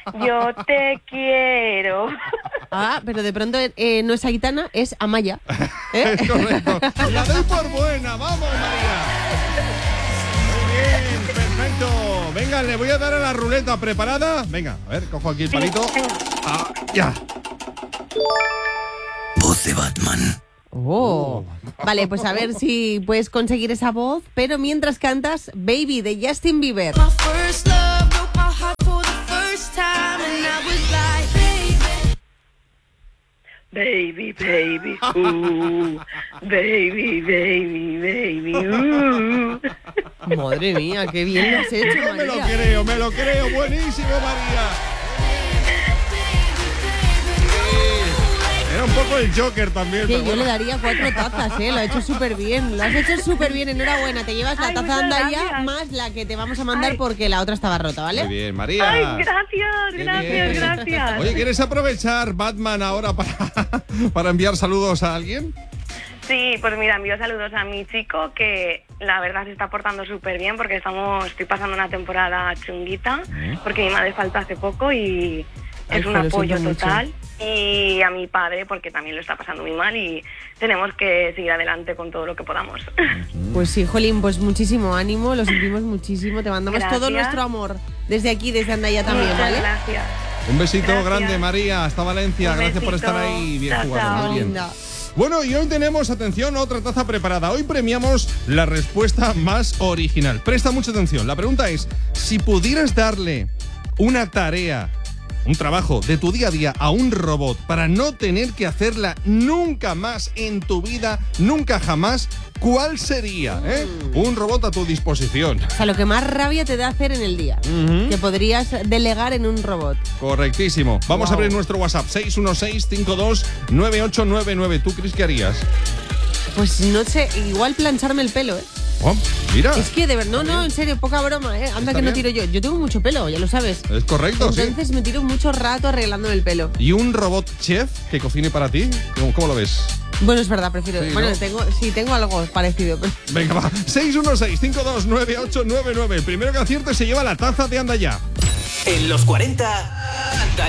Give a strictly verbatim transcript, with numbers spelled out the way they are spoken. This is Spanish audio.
Yo te quiero. Ah, pero de pronto eh, no es Aitana, es Amaya. ¿Eh? Es correcto. La doy por buena. ¡Vamos, María! Muy bien, perfecto. Venga, le voy a dar a la ruleta. ¿Preparada? Venga, a ver, cojo aquí el palito. Ah, ya. Voz de Batman. Oh. Vale, pues a ver si puedes conseguir esa voz, pero mientras cantas Baby de Justin Bieber. Baby, baby, uh, baby, baby, baby, uh. Madre mía, qué bien lo has hecho, No me lo María. creo, me lo creo. Buenísimo, María. Era un poco el Joker también. Que pero yo bueno. le daría cuatro tazas, ¿eh? Lo ha hecho súper bien. Lo has hecho súper bien. Enhorabuena. Te llevas la Ay, taza de muchas Andaya gracias. más la que te vamos a mandar Ay. porque la otra estaba rota, ¿vale? Muy bien, María. Ay, gracias, Qué gracias, bien. gracias. Oye, ¿quieres aprovechar Batman ahora para, para enviar saludos a alguien? Sí, pues mira, envío saludos a mi chico que la verdad se está portando súper bien porque estamos, estoy pasando una temporada chunguita porque mi madre falta hace poco y Ay, es un jo, lo apoyo siento mucho. total. Y a mi padre porque también lo está pasando muy mal y tenemos que seguir adelante con todo lo que podamos. Pues sí, Jolín, pues muchísimo ánimo, lo sentimos muchísimo. Te mandamos Gracias. todo nuestro amor desde aquí, desde Andaya también, Muchas ¿vale? gracias. Un besito Gracias. grande, María. Hasta Valencia. Un Gracias por besito. estar ahí. Bien Chao, jugado. chao. Muy bien. Linda. Bueno, y hoy tenemos, atención, otra taza preparada. Hoy premiamos la respuesta más original. Presta mucha atención. La pregunta es, si pudieras darle una tarea, un trabajo de tu día a día a un robot para no tener que hacerla nunca más en tu vida, nunca jamás, ¿cuál sería? ¿Eh? Un robot a tu disposición. O sea, lo que más rabia te da hacer en el día, Ujú. que podrías delegar en un robot. Correctísimo. Vamos Wow. a abrir nuestro WhatsApp, seis uno seis, cinco dos, nueve ocho nueve nueve. ¿Tú crees que harías? Pues no sé, igual plancharme el pelo, ¿eh? Oh, mira. Es que de verdad, no, no, en serio, poca broma, ¿eh? Anda Está que no bien. tiro yo. Yo tengo mucho pelo, ya lo sabes. Es correcto, sí. Entonces me tiro mucho rato arreglándome el pelo. ¿Y un robot chef que cocine para ti? ¿Cómo, cómo lo ves? Bueno, es verdad, prefiero. Sí, bueno, ¿no? tengo, sí, tengo algo parecido. Pero... Venga, va. seis uno seis, cinco dos, nueve ocho nueve nueve. El primero que acierte se lleva la taza de Anda Ya. En los cuarenta,